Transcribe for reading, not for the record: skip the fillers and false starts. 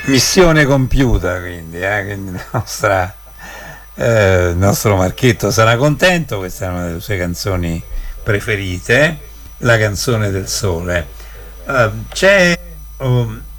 Missione compiuta, quindi il nostro Marchetto sarà contento. Questa è una delle sue canzoni preferite, La canzone del sole. C'è